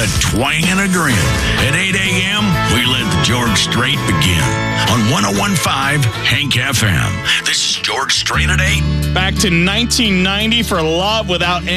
a twang and a grin. At 8 a.m., we let the George Strait begin on 101.5 Hank FM. This is George Strait at 8. Back to 1990 for Love Without